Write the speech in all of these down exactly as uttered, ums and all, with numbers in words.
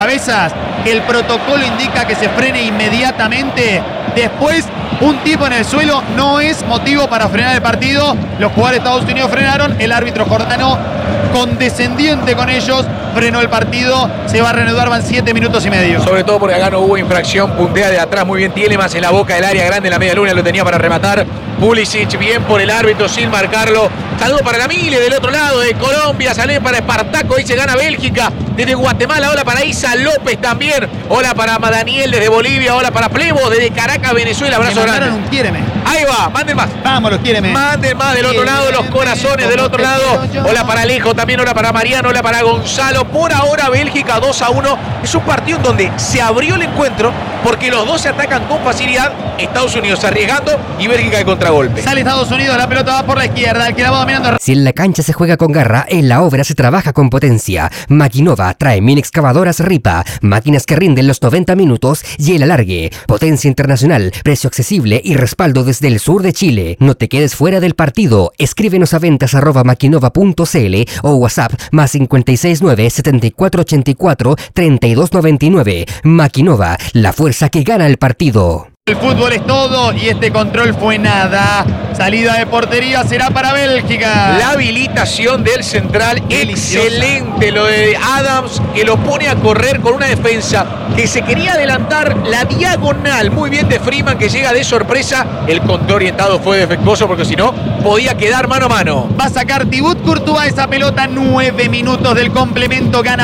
cabezas, el protocolo indica que se frene inmediatamente. Después, un tipo en el suelo no es motivo para frenar el partido. Los jugadores de Estados Unidos frenaron. El árbitro jordano, condescendiente con ellos, frenó el partido. Se va a reanudar, van siete minutos y medio. Sobre todo porque acá no hubo infracción. Puntea de atrás muy bien Tielemans en la boca del área grande, en la media luna, lo tenía para rematar. Pulisic, bien por el árbitro sin marcarlo. Saludo para la Mile del otro lado de Colombia. Sale para Espartaco, ahí se gana Bélgica. Desde Guatemala, hola para Isa López también. Hola para Daniel desde Bolivia. Hola para Plevo desde Caracas, Venezuela. Abrazo grande. Un quiéreme. Ahí va, manden más. Vámonos, quiéreme. Manden más del otro lado, los corazones del otro lado. Hola para Alejo también, hola para Mariano, hola para Gonzalo. Por ahora Bélgica dos a uno. Es un partido en donde se abrió el encuentro porque los dos se atacan con facilidad. Estados Unidos arriesgando y Bélgica de contragolpe. Sale Estados Unidos, la pelota va por la izquierda. El que la va dominando. Si en la cancha se juega con garra, en la obra se trabaja con potencia. Maquinova trae mini excavadoras Ripa, máquinas que rinden los noventa minutos y el alargue. Potencia internacional, precio accesible y respaldo desde el sur de Chile. No te quedes fuera del partido. Escríbenos a ventas arroba maquinova punto cl o WhatsApp más cinco seis nueve, siete cuatro ocho cuatro, tres dos nueve nueve. Maquinova, la fuerza que gana el partido. El fútbol es todo y este control fue nada. Salida de portería será para Bélgica. La habilitación del central, deliciosa. Excelente lo de Adams, que lo pone a correr con una defensa que se quería adelantar la diagonal. Muy bien de Freeman, que llega de sorpresa. El control orientado fue defectuoso porque si no podía quedar mano a mano. Va a sacar Thibaut Courtois esa pelota. Nueve minutos del complemento, gana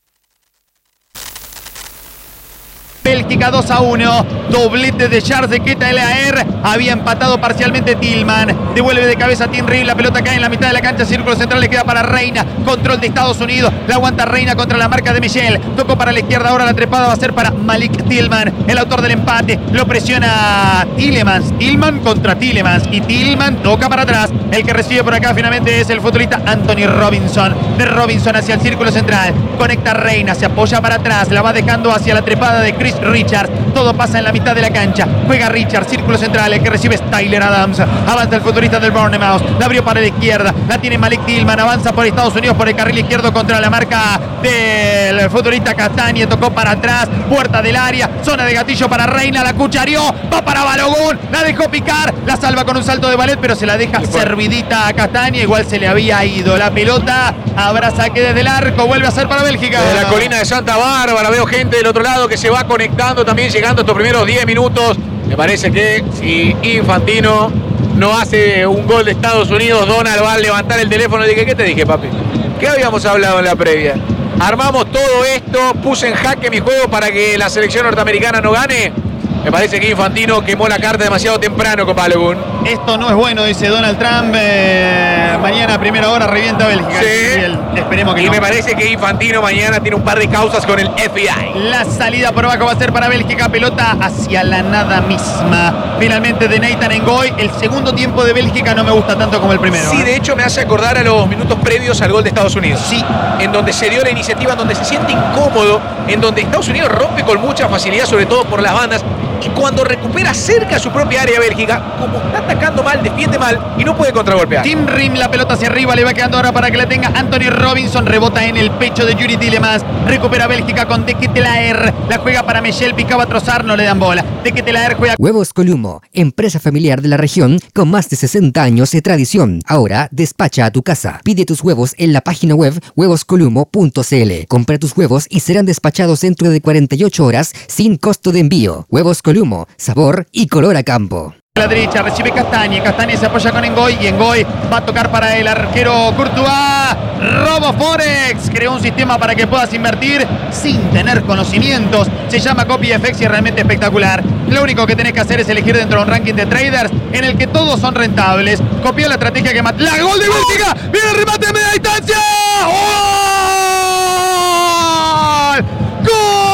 Bélgica dos a uno, doblete de Charles de Ketelaere, había empatado parcialmente Tillman, devuelve de cabeza Tim Ream, la pelota cae en la mitad de la cancha, círculo central le queda para Reina, control de Estados Unidos, la aguanta Reina contra la marca de Michel, tocó para la izquierda, ahora la trepada va a ser para Malik Tillman, el autor del empate, lo presiona Tielemans, Tillman contra Tielemans, y Tillman toca para atrás, el que recibe por acá finalmente es el futbolista Anthony Robinson, de Robinson hacia el círculo central, conecta Reina, se apoya para atrás, la va dejando hacia la trepada de Chris Richards, todo pasa en la mitad de la cancha, juega Richards, círculo central, el que recibe es Tyler Adams, avanza el futbolista del Bournemouth, la abrió para la izquierda, la tiene Malik Tillman, avanza por Estados Unidos por el carril izquierdo contra la marca del futbolista Castagne, tocó para atrás, puerta del área, zona de gatillo para Reina, la cuchareó, va para Balogun, la dejó picar, la salva con un salto de ballet, pero se la deja servidita a Castagne, igual se le había ido la pelota, habrá saque desde el arco, vuelve a ser para Bélgica. De la colina de Santa Bárbara, veo gente del otro lado que se va conectando también, llegando estos primeros diez minutos. Me parece que si Infantino no hace un gol de Estados Unidos, Donald va a levantar el teléfono y dije, ¿qué te dije, papi? ¿Qué habíamos hablado en la previa? Armamos todo esto, puse en jaque mi juego para que la selección norteamericana no gane. Me parece que Infantino quemó la carta demasiado temprano con Balogun. Esto no es bueno, dice Donald Trump. Eh, mañana a primera hora revienta Bélgica. Sí. Y él, esperemos que y no. me parece que Infantino mañana tiene un par de causas con el F B I. La salida por abajo va a ser para Bélgica. Pelota hacia la nada misma. Finalmente de Nathan Ngoy. El segundo tiempo de Bélgica no me gusta tanto como el primero. Sí, ¿eh? de hecho me hace acordar a los minutos previos al gol de Estados Unidos. Sí. En donde se dio la iniciativa, en donde se siente incómodo, en donde Estados Unidos rompe con mucha facilidad, sobre todo por las bandas. Y cuando recupera cerca su propia área Bélgica, como está atacando mal, defiende mal y no puede contragolpear. Tim Ream, la pelota hacia arriba, le va quedando ahora para que la tenga Anthony Robinson, rebota en el pecho de Yuri Tielemans, recupera Bélgica con De Ketelaere, la juega para Michel, picaba a trozar, no le dan bola. De Ketelaere juega... Huevos Columo, empresa familiar de la región con más de sesenta años de tradición. Ahora despacha a tu casa. Pide tus huevos en la página web huevos columo punto cl. Compra tus huevos y serán despachados dentro de cuarenta y ocho horas sin costo de envío. Huevos Columo, sabor y color a campo. A la derecha recibe Castagne, Castagne se apoya con Ngoy y Ngoy va a tocar para el arquero Courtois. Robo Forex, creó un sistema para que puedas invertir sin tener conocimientos. Se llama CopyFX y es realmente espectacular. Lo único que tenés que hacer es elegir dentro de un ranking de traders en el que todos son rentables. Copió la estrategia que mata. ¡La gol de Bélgica! ¡Viene el remate de media distancia! ¡Oh!